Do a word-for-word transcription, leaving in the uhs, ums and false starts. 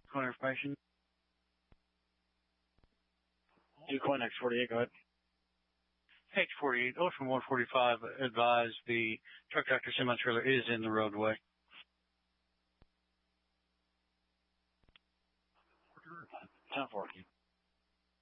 Call information. You call next forty-eight, go ahead. H forty-eight, Ocean one forty-five, advise the truck tractor semi-trailer is in the roadway. ten forty.